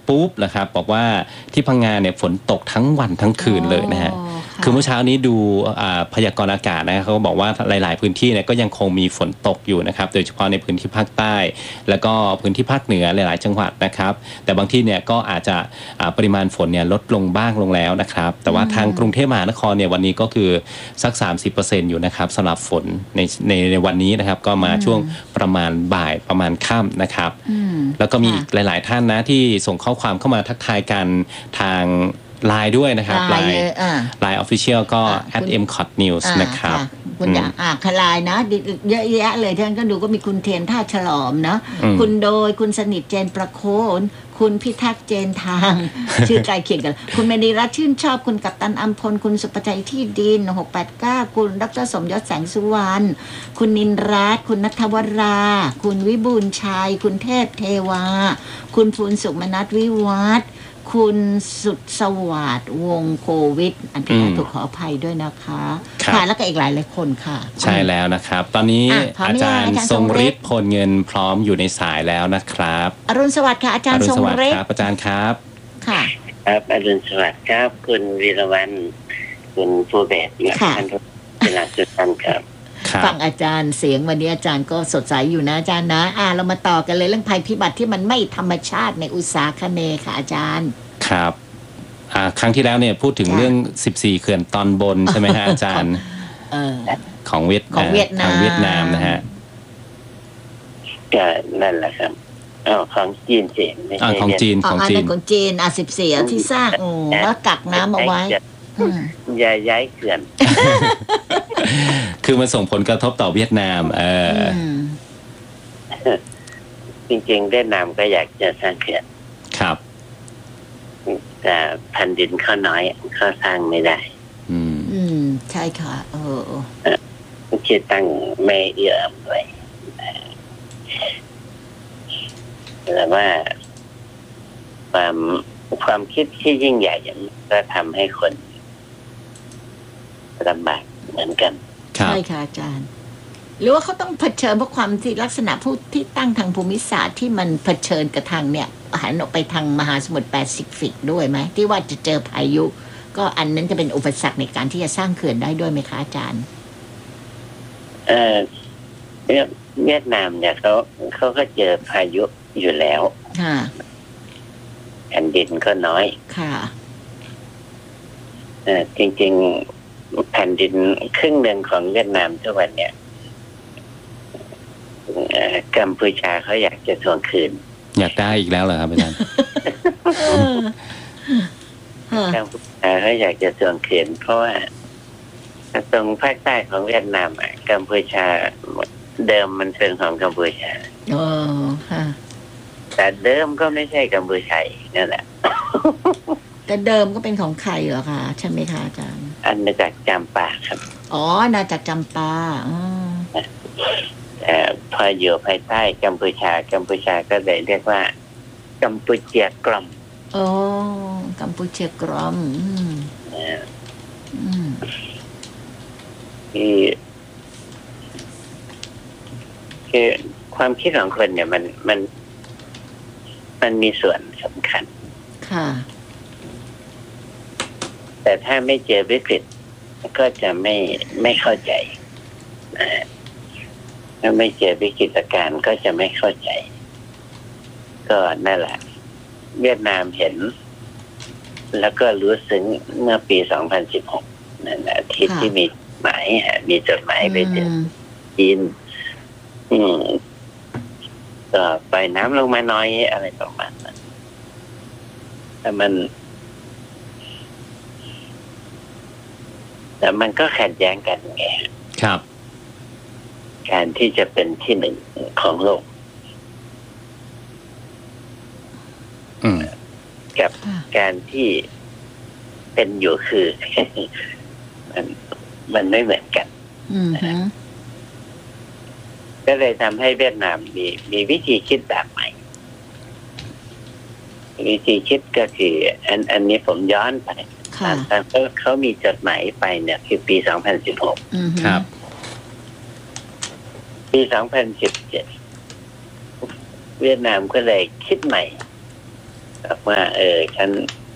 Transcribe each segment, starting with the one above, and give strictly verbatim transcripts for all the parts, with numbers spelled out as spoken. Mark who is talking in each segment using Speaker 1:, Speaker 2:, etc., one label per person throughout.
Speaker 1: ปุ๊บนะครับบอกว่าที่พังงาเนี่ยฝนตกทั้งวันทั้งคืนเลยนะฮะคือเมื่อเช้านี้ดูพยากรณ์อากาศนะเขาบอกว่าหลายๆพื้นที่เนี่ยก็ยังคงมีฝนตกอยู่นะครับโดยเฉพาะในพื้นที่ภาคใต้แล้วก็พื้นที่ภาคเหนือหลายๆจังหวัดนะครับแต่บางที่เนี่ยก็อาจจะปริมาณฝนเนี่ยลดลงบ้างลงแล้วนะครับแต่ว่าทางกรุงเทพมหานครเนี่ยวันนี้ก็คือสัก สามสิบเปอร์เซ็นต์ อยู่นะครับสำหรับฝนในในในวันนี้นะครับก็มาช่วงประมาณบ่ายประมาณค่ำนะครับแล้วก็มีอีกหลายๆท่านนะที่ส่งข้อความเข้ามาทักทายกันทางไลน์ด้วยนะครับไลน์ไลน์ออฟฟิเชียลก็ แอท เอ็ม คอท นิวส์ นะครับ
Speaker 2: คุณอยากอ่านคลายนะเยอะแยะเลยท่านก็ดูก็มีคุณเทียนท่าฉลอมนะคุณโดยคุณสนิทเจนประโคนคุณพิทักษ์เจนทางชื่อใกล้เคียงกันคุณเมณีรัตน์ชื่นชอบคุณกัปตันอัมพลคุณสุประชัยที่ดินหกแปดเก้าคุณดรสมยศแสงสุวรรณคุณนินรัตน์คุณณัฐวราคุณวิบูลย์ชัยคุณเทพเทวาคุณภูลสุขมนัสวิวัฒน์คุณสุดสวัสดิ์วงโควิดอันที่ถูกขออภัยด้วยนะคะค่ะแล้วก็อีกหลายหลายคนค่ะ
Speaker 1: ใช่แล้วนะครับตอนนี้อาจารย์ทรงฤทธิ์พลเงินพร้อมอยู่ในสายแล้วนะครับ
Speaker 2: อรุณสวัสดิ์ค่ะอาจารย์ทรงฤทธิ์
Speaker 1: ครับอาจารย์ครับ
Speaker 2: ค่ะ
Speaker 3: ครับอรุณสวัสดิ์ครับคุณวีรวรรณคุณผู้เบสและท่านผู้ชมทุกท่านครับ
Speaker 2: ฟังอาจารย์เสียงวันนี้อาจารย์ก็สดใสอยู่นะอาจารย์นะอ่าเรามาต่อกันเลยเรื่องภัยพิบัติที่มันไม่ธรรมชาติในอุตสาคเนย์ค่ะอาจารย์
Speaker 1: ครับอ่าครั้งที่แล้วเนี่ยพูดถึงเรื่องสิบสี่เขื่อนตอนบนใช่ไหมฮะอาจารย์ของเวียด
Speaker 2: ของเวียดนาม
Speaker 1: ทางเวียดนามนะฮะ
Speaker 3: ก็นั่นแหละครับอ๋อของจีนเจ๋งไม่ใช่
Speaker 1: ของจีนของจีน
Speaker 2: ของจีนอ่ะสิบสี่ที่สร้างแล้วกักน้ำเอาไว้
Speaker 3: ย้ายย้ายเขื่อน
Speaker 1: คือมันส่งผลกระทบต่อเวียดนามเออ
Speaker 3: จริงๆเวียดนามก็อยากจะสร้างเขื่อน
Speaker 1: ครับ
Speaker 3: แต่แผ่นดินเขาน้อยเขาสร้างไม่ได้
Speaker 2: อืมอืมใช่ค่ะเออ
Speaker 3: คิดตั้งไม่เอื้อมเลยแต่ว่าความความคิดที่ยิ่งใหญ่ก็ทำให้คนลำบากเหมือนกัน
Speaker 2: ใช่ค่ะอาจารย์หรือว่าเขาต้องเผชิญเพราะความที่ลักษณะผู้ที่ตั้งทางภูมิศาสตร์ที่มันเผชิญกับทางเนี่ยหันออกไปทางมหาสมุทรแปซิฟิกด้วยไหมที่ว่าจะเจอพายุก็อันนั้นจะเป็นอุปสรรคในการที่จะสร้างเขื่อนได้ด้วยไหมคะอาจารย์
Speaker 3: เออเวียดนามเนี่ยเขาเขาก็เจอพายุอยู่แล้ว
Speaker 2: ค่ะ
Speaker 3: แผ่นดินก็น้อย
Speaker 2: ค่ะ
Speaker 3: เออจริงๆแผ่นดินครึ่งหนึ่งของเวียดนามทุกวันเนี่ยกัมพูชาเขาอยากจะทวงคืน
Speaker 1: อยากได้อีกแล้วเหรอครับอาจารย์
Speaker 3: กัมพูชาเขาอยากจะทวงคืนเพราะว่าตรงภาคใต้ของเวียดนามอ่ะกัมพูชาเดิมมันเป็นของกัมพูชา
Speaker 2: อ๋อค่ะ
Speaker 3: แต่เดิมก็ไม่ใช่กัมพูชานั่นแหละ
Speaker 2: แต่เดิมก็เป็นของใครเหรอคะใช่ไหมคะอาจารย์
Speaker 3: อันมาจากจำปาครับ
Speaker 2: อ๋อมาจากจำปาอ๋อ
Speaker 3: แต่พออยู่ภายใต้กัมพูชากัมพูชาก็เลยเรียกว่ากัมพูเชียกล่อม
Speaker 2: อ๋อกัมพูเชียกล่อม
Speaker 3: คือคือความคิดของคนเนี่ยมันมันมันมีส่วนสำคัญ
Speaker 2: ค่ะ
Speaker 3: แต่ถ้าไม่เจอวิกฤตก็จะไม่ไม่เข้าใจถ้าไม่เจอวิกฤตการณ์ก็จะไม่เข้าใจก็นั่นแหละเวียดนามเห็นแล้วก็รู้ซึ้งเมื่อปีสองพันสิบหกนั่นแหละที่ที่มีหมายมีจดหมายไปถึงจีนอืมก็ปล่อยน้ำลงมาน้อยอะไรประมาณนั้นแต่มันแต่มันก็ขัดแย้งกันไง
Speaker 1: ครับ
Speaker 3: การที่จะเป็นที่หนึ่งของโลกกับการที่เป็นอยู่คือมันมันไม่เหมือนกันก็เลยทำให้เวียดนามมีมีวิธีคิดแบบใหม่วิธีคิดก็คืออันอันนี้ผมย้อนไปตอนเขาเขามีจดหมายไปเนี่ยคือปีสองพันสิบหก
Speaker 1: ครับ
Speaker 3: ปีสองพันสิบเจ็ดเวียดนามก็เลยคิดใหม่บอกว่า เออฉัน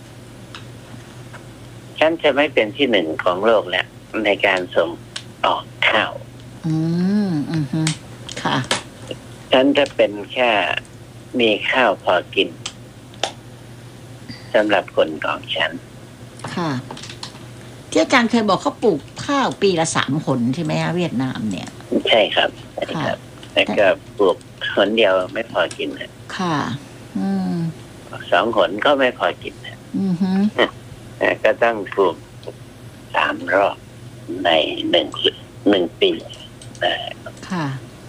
Speaker 3: ฉันจะไม่เป็นที่หนึ่งของโลกแล้วในการส่งออกข้าว
Speaker 2: อืมอืมฮึค่ะ
Speaker 3: ฉันจะเป็นแค่มีข้าวพอกินสำหรับคนของฉัน
Speaker 2: ค่ะที่อาจารย์เคยบอกเขาปลูกข้าวปีละสามหนใช่ไหมคะเวียดนามเนี่ย
Speaker 3: ใช่ครับใช่ครับแต่ก็ปลูกหนเดียวไม่พอกินนะ
Speaker 2: ค่ะอืม
Speaker 3: สองหนก็ไม่พอกินนะ
Speaker 2: อือฮึ
Speaker 3: ก็ต้องปลูกสามรอบในหนึ่งหนึ่งปีนะ
Speaker 2: ค่ะ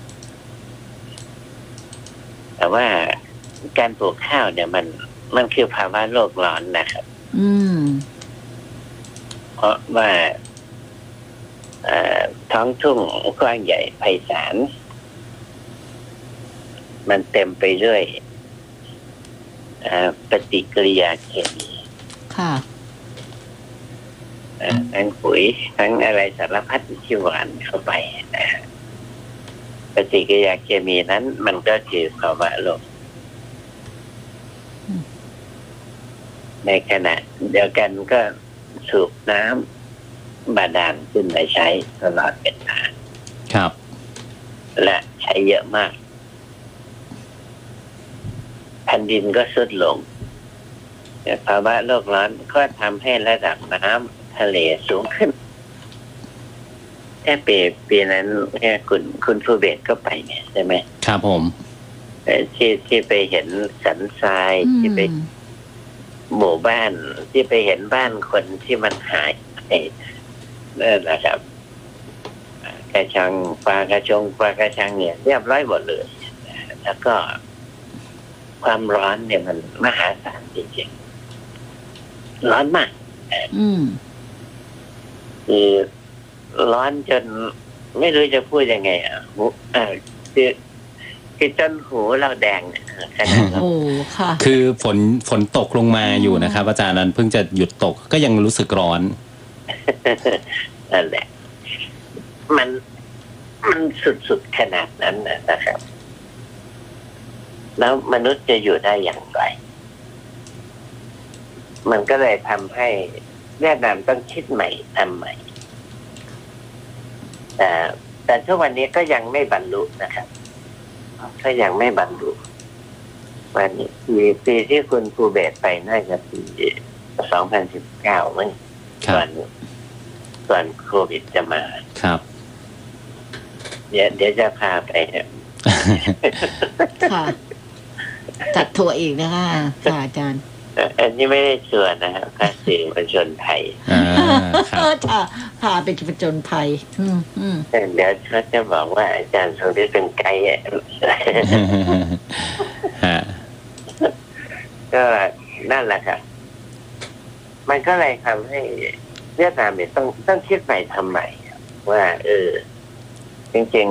Speaker 3: แต่ว่าการปลูกข้าวเนี่ยมันมันคือภาวะโลกร้อนนะครับ
Speaker 2: อืม
Speaker 3: เพราะว่าท้องทุ่งกว้างใหญ่ไพศาลมันเต็มไปด้วยปฏิกิริยาเคมี
Speaker 2: ค่ะ
Speaker 3: ทั้งปุ๋ยทั้งอะไรสารพัดที่หวานเข้าไปนะปฏิกิริยาเคมีนั้นมันก็คือภาวะโลกในขณะเดียวกันก็สูบน้ำบาดาลขึ้นมาใช้ตลอดเป็นทาง
Speaker 1: ครับ
Speaker 3: และใช้เยอะมากแผ่นดินก็ทรุดลงภาวะโลกร้อนก็ทำให้ระดับน้ำทะเลสูงขึ้นแค่ปีปีนั้นแค่คุณคุณฟูเบตก็ไปเนี่ยใช่ไหม
Speaker 1: ครับผม
Speaker 3: ที่ที่ไปเห็นสันทรายที่ไปหมู่บ้านที่ไปเห็นบ้านคนที่มันหายไปนั่นแหละครับกระชังปลากระชงปลากระชังเนี่ยเรียบร้อยหมดเลยแล้วก็ความร้อนเนี่ยมันมหาศาลจริงๆร้อนมาก
Speaker 2: อืม
Speaker 3: คือร้อนจนไม่รู้จะพูดยังไงอ่ะหูอ่าคือคือจนหูเราแดงขนาดนั้น
Speaker 2: โอ้ค่ะ
Speaker 1: คือฝนฝนตกลงมาอยู่นะครับอาจารย์นั้นเพิ่งจะหยุดตกก็ยังรู้สึกร้อน
Speaker 3: นั่นแหละมันมันสุดๆขนาดนั้นนะครับแล้วมนุษย์จะอยู่ได้อย่างไรมันก็เลยทำให้เวียดนามต้องคิดใหม่ทำใหม่แต่แต่ทุกวันนี้ก็ยังไม่บรรลุนะครับก็ยังไม่บรรลุวันนี้มีปีที่คุณภูเบศไปน่าจะปีสองพันสิบเก้ามั้งก่อนก่อนโควิดจะมา
Speaker 1: ครับ
Speaker 3: เดี๋ยวเดี๋ยวจะพาไปเนี่ย
Speaker 2: ค่ะจัดทัวร์อีกนะคะค่ะอาจารย์
Speaker 3: อันนี้ไม่ได้ชวนนะครับพาสื่อประชนภัย
Speaker 2: ค่ะพาไปประชนภัย
Speaker 3: เดี๋ยวเขาจะบอกว่าอาจารย์ทรงได้เป็นไกด์ก็นั่นแหละครับมันก็เลยทำให้เวียดนามเนี่ยต้องต้องคิดใหม่ทำใหม่ว่าเออจริง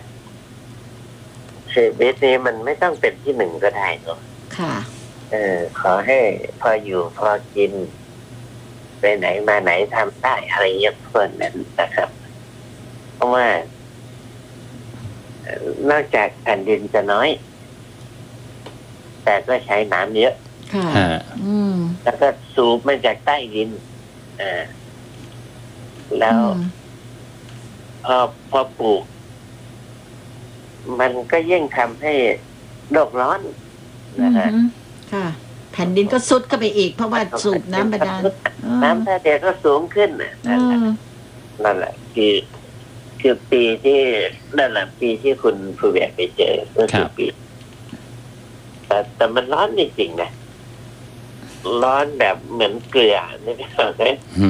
Speaker 3: ๆชีวิตนี้มันไม่ต้องเป็นที่หนึ่งก็ได้เนาะ
Speaker 2: ค่ะ
Speaker 3: เออขอให้พออยู่พอกินไปไหนมาไหนทำได้อะไรอย่างพวกนั้นนะครับเพราะว่านอกจากแผ่นดินจะน้อยแต่ก็ใช้น้ำเยอะ
Speaker 2: ค่ะอืม
Speaker 3: แล้วก็สูบมาจากใต้ดินอ่าแล้วพอพอปลูกมันก็ยิ่งทำให้โลกร้อนนะฮะ
Speaker 2: ค่ะแผ่นดินก็ซุดก็ไปอีกเพราะว่าสูบน้ำบาดาล
Speaker 3: น้ำทะเลก็สูงขึ้นนั่นแหละนั่นแหละคือคือปีที่นั่นแหละปีที่คุณภูเบศไปเจอก็คือปีแต่แต่มันร้อนจริงๆนะร้อนแบบเหมือนเกลือนี่ใช่ไหม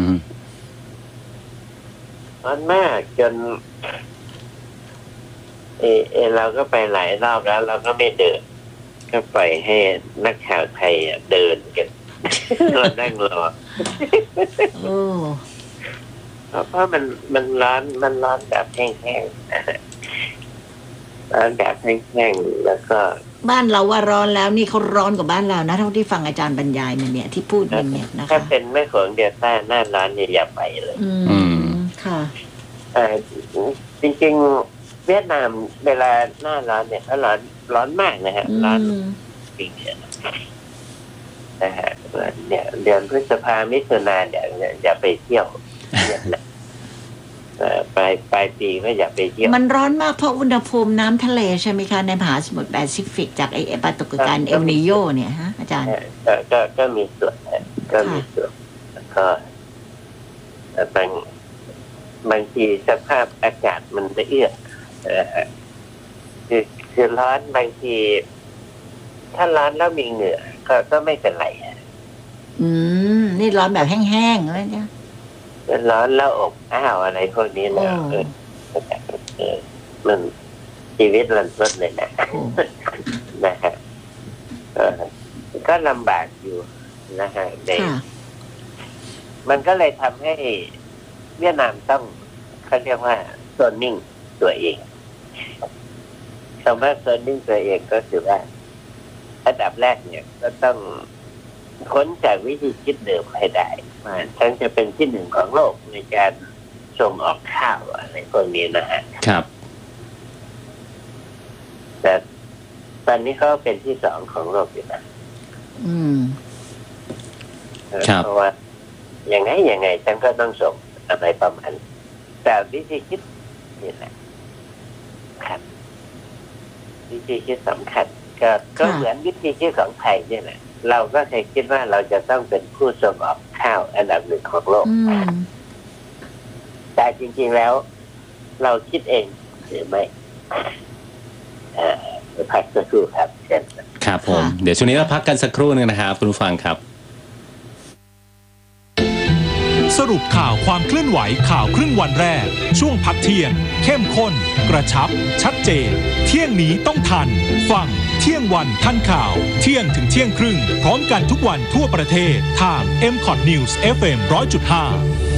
Speaker 3: ร้อนมากจนเอเอเราก็ไปหลายรอบแล้วเราก็ไม่เดินก็ปล่อยให้นักข่าวไทยเดินกันเรานั่งรอเพราะมันมันร้อนมันร้อนแบบแห้งๆร้อนแบบแห้งๆแล้วก็
Speaker 2: บ้านเราว่าร้อนแล้วนี่เขาร้อนกว่าบ้านเรานะเท่าที่ฟังอาจารย์บรรยายมาเนี่ยที่พูดมาเนี่ยนะคะ
Speaker 3: ถ้าเป็นแม่ของเดียต้าหน้าร้อนเนี่ยอย่าไปเลย
Speaker 2: อืมค่ะ
Speaker 3: จริงๆเวียดนามเวลาหน้าร้อนเนี่ยเขาร้อนร้อนมากนะฮะร้อนจริงเนี่ยนะฮะเนี่ยเดือนพฤษภามิถุนาเนี่ยอย่าไปเที่ยวปลายปลายปีก็อย่าไปเที่ยว
Speaker 2: มันร้อนมากเพราะอุณหภูมิน้ำทะเลใช่ไหมคะในมหาสมุทรแปซิฟิกจากไอ้ปรากฏการณ์เอลนีโญเนี่ยฮะอาจารย์
Speaker 3: ก็ก็มีส่วนก็มีส่วนแล้วก็บางบางทีสภาพอากาศมันละเอียดคือคือร้อนบางทีถ้าร้อนแล้วมีเหงื่อก็ก็ไม่เป็นไร
Speaker 2: อืมนี่ร้อนแบบแห้งๆเลยเนี่ย
Speaker 3: ร้อนแล้วอบอ้าวอะไรพวกนี้นะเออเออมันชีวิตรันทดเลยนะนะฮะก็ลำบากอยู่นะฮะในมันก็เลยทำให้เวียดนามต้องเขาเรียกว่าโซนนิ่งตัวเองคำว่าโซนนิ่งตัวเองก็คือว่าอันดับแรกเนี่ยก็ต้องค้นจากวิธีคิดเดิมให้ได้ว่าฉันจะเป็นที่หนึ่งของโลกในการส่งออกข้าวอะไรพวกนี้นะฮะ
Speaker 1: ครับ
Speaker 3: แต่ตอนนี้เขาเป็นที่สองของโลกอยู่นะ
Speaker 2: อืม
Speaker 3: เพราะว่าอย่างไงอย่างไงฉันก็ต้องส่งอะไรประมาณแต่วิธีคิดนี่แหละครับวิธีคิดสำคัญก็ก็เหมือนวิธีคิดของไทยนี่แหละเราก็เคยคิดว่าเราจะต้องเป็นผู้ส่งออกข้าวอันดับหนึ่งของโลกแต่จริงๆแล้วเราคิดเองหรือไม่พักสักครู่ครับเช่น
Speaker 1: ครับผมเดี๋ยวช่วงนี้เราพักกันสักครู่นึงนะครับคุณผู้ฟังครับ
Speaker 4: สรุปข่าวความเคลื่อนไหวข่าวครึ่งวันแรกช่วงพักเที่ยงเข้มข้นกระชับชัดเจนเที่ยงนี้ต้องทันฟังเที่ยงวันทันข่าวเที่ยงถึงเที่ยงครึ่งพร้อมกันทุกวันทั่วประเทศทาง เอ็ม คอท News เอฟ เอ็ม หนึ่งร้อยจุดห้า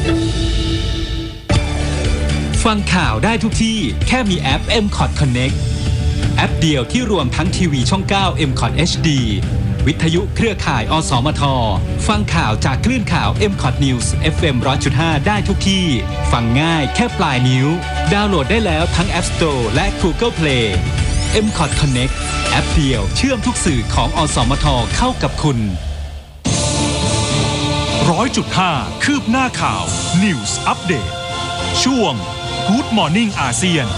Speaker 4: ฟังข่าวได้ทุกที่แค่มีแอป เอ็ม คอท Connect แอปเดียวที่รวมทั้งทีวีช่อง เก้า เอ็ม คอท เอช ดี วิทยุเครือข่ายอสมทฟังข่าวจากคลื่นข่าว เอ็ม คอท News เอฟ เอ็ม หนึ่งร้อยจุดห้า ได้ทุกที่ฟังง่ายแค่ปลายนิ้วดาวน์โหลดได้แล้วทั้ง App Store และ Google Play เอ็ม คอท Connect แอปเดียวเชื่อมทุกสื่อของอสมทเข้ากับคุณ หนึ่งร้อยจุดห้า คืบหน้าข่าว News Update ช่วง Good Morning อาเซียน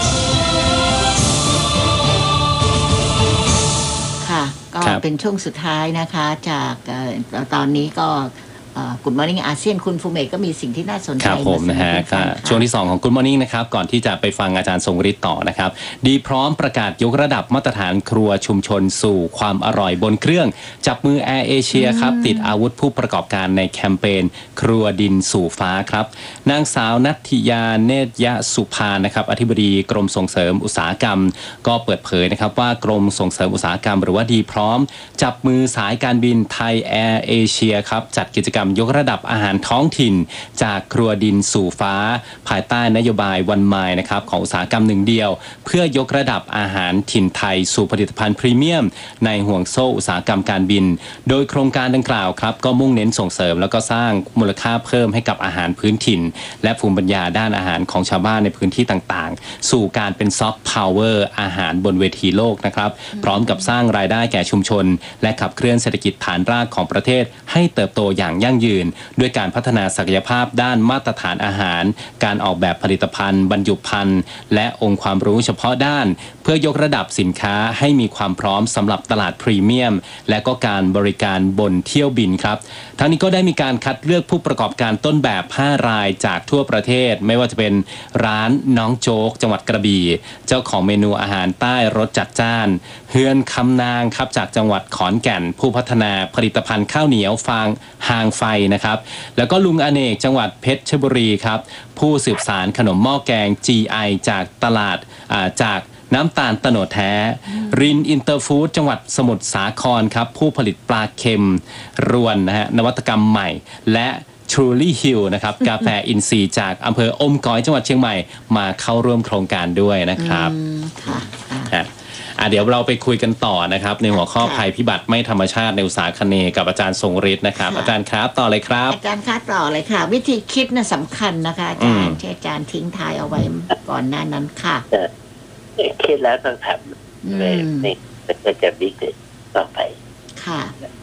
Speaker 2: ก็เป็นช่วงสุดท้ายนะคะจากตอนนี้ก็Good Morning อาเซียนคุณภูมิเอกก็มีสิ่งที่น่าสนใจ
Speaker 1: ครับผมนะฮะช่วงที่สองของ Good Morning นะครับก่อนที่จะไปฟังอาจารย์ทรงฤทธิ์ต่อนะครับดีพร้อมประกาศยกระดับมาตรฐานครัวชุมชนสู่ความอร่อยบนเครื่องจับมือแอร์เอเชียครับติดอาวุธผู้ประกอบการในแคมเปญครัวดินสู่ฟ้าครับนางสาวนัทธิยาเนตรยสุภานะครับอธิบดีกรมส่งเสริมอุตสาหกรรมก็เปิดเผยนะครับว่ากรมส่งเสริมอุตสาหกรรมหรือว่าดีพร้อมจับมือสายการบินไทยแอร์เอเชียครับจัดกิจกรรมยกระดับอาหารท้องถิ่นจากครัวดินสู่ฟ้าภายใต้นโยบายวันไมล์นะครับของอุตสาหกรรมหนึ่งเดียวเพื่อยกระดับอาหารถิ่นไทยสู่ผลิตภัณฑ์พรีเมียมในห่วงโซ่อุตสาหกรรมการบินโดยโครงการดังกล่าวครับก็มุ่งเน้นส่งเสริมแล้วก็สร้างมูลค่าเพิ่มให้กับอาหารพื้นถิ่นและภูมิปัญญาด้านอาหารของชาวบ้านในพื้นที่ต่างๆสู่การเป็นซอฟต์พาวเวอร์อาหารบนเวทีโลกนะครับพร้อมกับสร้างรายได้แก่ชุมชนและขับเคลื่อนเศรษฐกิจฐานรากของประเทศให้เติบโตอย่างยั่งยืนด้วยการพัฒนาศักยภาพด้านมาตรฐานอาหารการออกแบบผลิตภัณฑ์บรรจุภัณฑ์และองค์ความรู้เฉพาะด้านเพื่อยกระดับสินค้าให้มีความพร้อมสำหรับตลาดพรีเมียมและก็การบริการบนเที่ยวบินครับทั้งนี้ก็ได้มีการคัดเลือกผู้ประกอบการต้นแบบห้ารายจากทั่วประเทศไม่ว่าจะเป็นร้านน้องโจ๊กจังหวัดกระบี่เจ้าของเมนูอาหารใต้รสจัดจ้านเฮือนคำนางครับจากจังหวัดขอนแก่นผู้พัฒนาผลิตภัณฑ์ข้าวเหนียวฟางหางไฟนะครับแล้วก็ลุงอเนกจังหวัดเพชรบุรีครับผู้สืบสานขนมหม้อแกง จี ไอ จากตลาดจากน้ำตาลโตโนดแท้รินอินเตอร์ฟู้ดจังหวัดสมุทรสาครครับผู้ผลิตปลาเค็มรวนนะฮะนวัตกรรมใหม่และTruly Hill นะครับกาแฟอินทรีย์จากอำเภออมก๋อยจังหวัดเชียงใหม่มาเข้าร่วมโครงการด้วยนะครับค่ะอ่ะเดี๋ยวเราไปคุยกันต่อนะครับในหัวข้อภัยพิบัติไม่ธรรมชาติในอุตสาหคเนกับอาจารย์ทรงฤทธิ์นะครับอาจารย์ครับต่อเลยครับ
Speaker 2: อาจารย์ครับต่อเลยค่ะวิธีคิดน่ะสำคัญนะคะอาจารย์ที่อาจารย์ทิ้งท้ายเอาไว้ก่อนหน้านั้นค่ะ
Speaker 3: คิดแล้วต้องทำเลยนี่ก็จะวิกฤตต่อไป
Speaker 2: ค่ะ